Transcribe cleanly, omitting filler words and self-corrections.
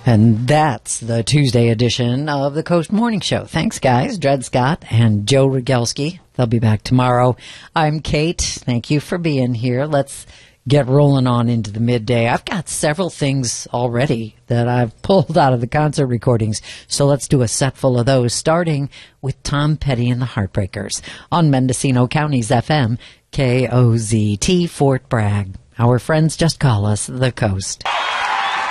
And that's the Tuesday edition of the Coast Morning Show. Thanks, guys. Dred Scott and Joe Rogelski. They'll be back tomorrow. I'm Kate. Thank you for being here. Let's get rolling on into the midday. I've got several things already that I've pulled out of the concert recordings, so let's do a set full of those, starting with Tom Petty and the Heartbreakers on Mendocino County's FM, KOZT, Fort Bragg. Our friends just call us the Coast.